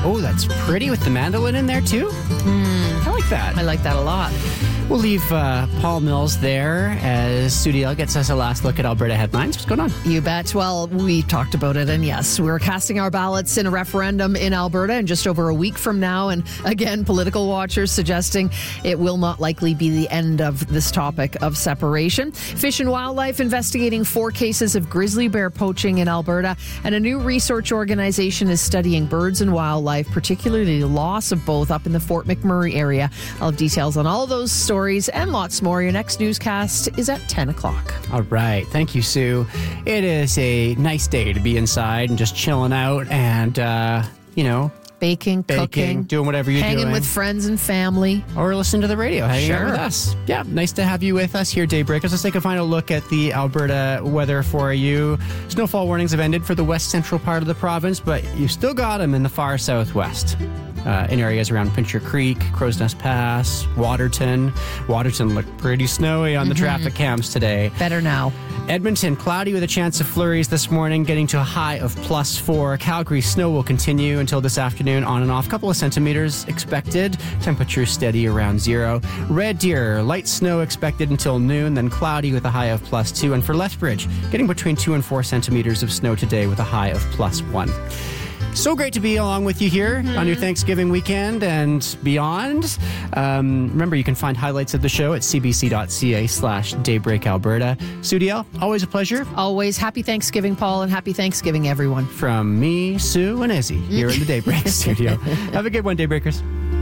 Oh, that's pretty with the mandolin in there too. I like that. I like that a lot. We'll leave Paul Mills there as Sudiel gets us a last look at Alberta headlines. What's going on? You bet. Well, we talked about it, and yes, we're casting our ballots in a referendum in Alberta in just over a week from now. And again, political watchers suggesting it will not likely be the end of this topic of separation. Fish and Wildlife investigating 4 cases of grizzly bear poaching in Alberta, and a new research organization is studying birds and wildlife, particularly the loss of both up in the Fort McMurray area. I'll have details on all of those stories and lots more. Your next newscast is at 10 o'clock. All right. Thank you, Sue. It is a nice day to be inside and just chilling out and, Baking, cooking, doing whatever you're doing. hanging with friends and family. Or listen to the radio, hanging out Sure. with us. Yeah, nice to have you with us here, Daybreakers. Let's take a final look at the Alberta weather for you. Snowfall warnings have ended for the west central part of the province, but you've still got them in the far southwest. In areas around Pincher Creek, Crow's Nest Pass, Waterton. Waterton looked pretty snowy on the traffic cams today. Better now. Edmonton, cloudy with a chance of flurries this morning, getting to a high of +4. Calgary, snow will continue until this afternoon, on and off. Couple of centimeters expected. Temperatures steady around 0. Red Deer, light snow expected until noon, then cloudy with a high of +2. And for Lethbridge, getting between 2 and 4 centimeters of snow today with a high of +1. So great to be along with you here on your Thanksgiving weekend and beyond. Remember, you can find highlights of the show at cbc.ca/daybreakalberta. Sudiel, always a pleasure. Always happy Thanksgiving, Paul, and happy Thanksgiving, everyone. From me, Sue, and Izzy here in the Daybreak studio. Have a good one, Daybreakers.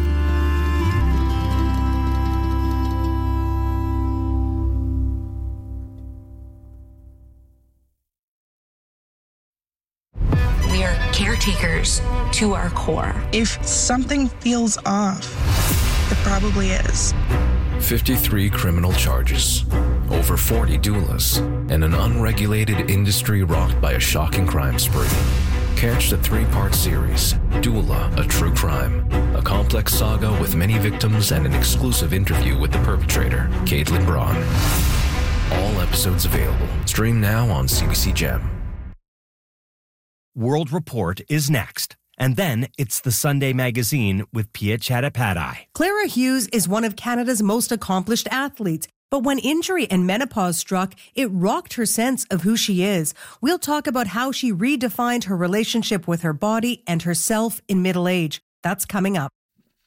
Caretakers to our core. If something feels off, it probably is. 53 criminal charges, over 40 doulas, and an unregulated industry rocked by a shocking crime spree. Catch the 3-part series, Doula, A True Crime, a complex saga with many victims and an exclusive interview with the perpetrator, Caitlin Braun. All episodes available. Stream now on CBC Gem. World Report is next. And then it's the Sunday Magazine with Pia Chattopadhyay. Clara Hughes is one of Canada's most accomplished athletes. But when injury and menopause struck, it rocked her sense of who she is. We'll talk about how she redefined her relationship with her body and herself in middle age. That's coming up.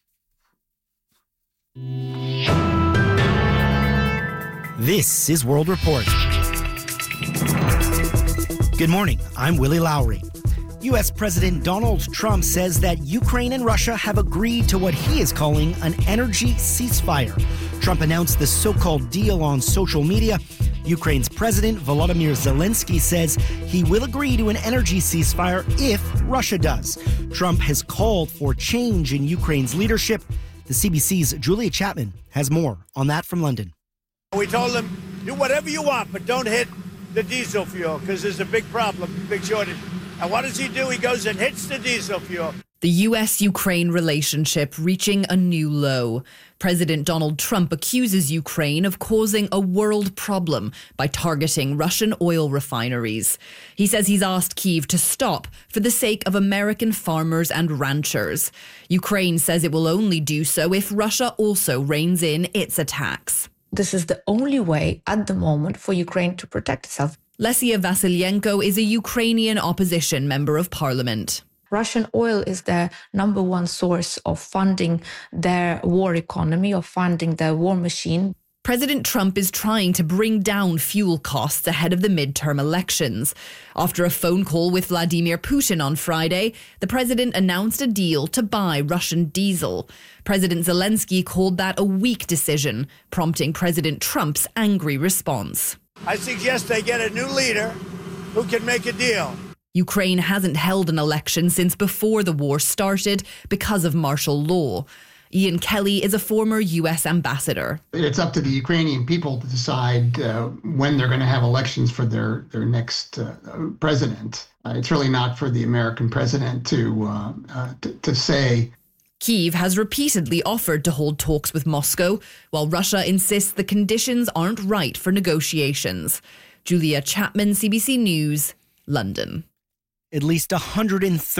This is World Report. Good morning, I'm Willie Lowry. U.S. President Donald Trump says that Ukraine and Russia have agreed to what he is calling an energy ceasefire. Trump announced the so-called deal on social media. Ukraine's President Volodymyr Zelensky says he will agree to an energy ceasefire if Russia does. Trump has called for change in Ukraine's leadership. The CBC's Julia Chapman has more on that from London. We told them, do whatever you want, but don't hit the diesel fuel because there's a big problem, big shortage. And what does he do? He goes and hits the diesel fuel. The US-Ukraine relationship reaching a new low. President Donald Trump accuses Ukraine of causing a world problem by targeting Russian oil refineries. He says he's asked Kyiv to stop for the sake of American farmers and ranchers. Ukraine says it will only do so if Russia also reins in its attacks. This is the only way at the moment for Ukraine to protect itself. Lesia Vasilyenko is a Ukrainian opposition member of parliament. Russian oil is their number one source of funding their war economy, of funding their war machine. President Trump is trying to bring down fuel costs ahead of the midterm elections. After a phone call with Vladimir Putin on Friday, the president announced a deal to buy Russian diesel. President Zelensky called that a weak decision, prompting President Trump's angry response. I suggest they get a new leader who can make a deal. Ukraine hasn't held an election since before the war started because of martial law. Ian Kelly is a former U.S. ambassador. It's up to the Ukrainian people to decide when they're going to have elections for their next president. It's really not for the American president to say. Kyiv has repeatedly offered to hold talks with Moscow, while Russia insists the conditions aren't right for negotiations. Julia Chapman, CBC News, London. At least 130